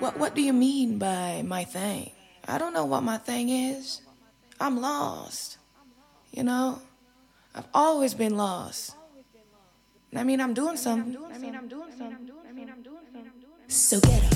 What do you mean by my thing? I don't know what my thing is. I'm lost. You know? I've always been lost. I mean, I'm doing something. So get up.